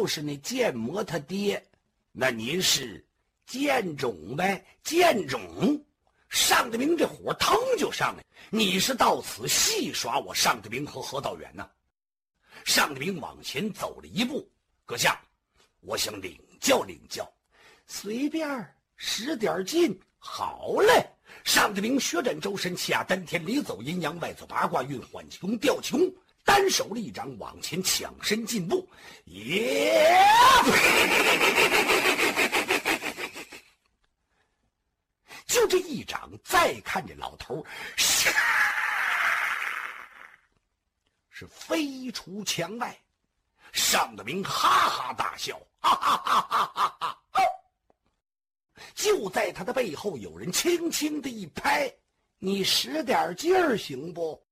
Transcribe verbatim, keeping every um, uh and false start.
就是那建模他爹，那您是建种呗？建种。尚德明这火腾就上来，你是到此戏耍我尚德明和何道远呢？尚德明往前走了一步，阁下，我想领教领教。随便使点劲。好嘞！尚德明血战周身，气压丹田，里走阴阳，外走八卦，运缓气功，调气功，单手立掌往前抢身进步，耶！就这一掌，再看这老头，唰，是飞出墙外。尚德明哈哈大笑，哈哈哈哈哈哈！就在他的背后，有人轻轻的一拍：“你使点劲儿行不？”